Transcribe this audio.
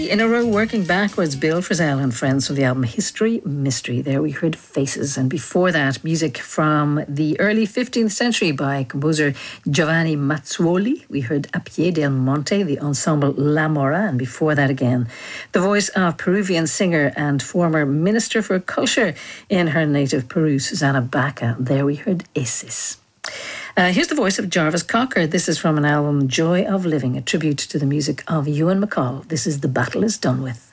in a row, working backwards. Bill Frisell and friends from the album History Mystery. There we heard Faces, and before that, music from the early 15th century by composer Giovanni Mazzuoli. We heard A Pie del Monte, the ensemble La Mora, and before that again, the voice of Peruvian singer and former Minister for Culture in her native Peru, Susana Baca. There we heard Esis. Here's the voice of Jarvis Cocker. This is from an album, Joy of Living, a tribute to the music of Ewan MacColl. This is The Battle Is Done With.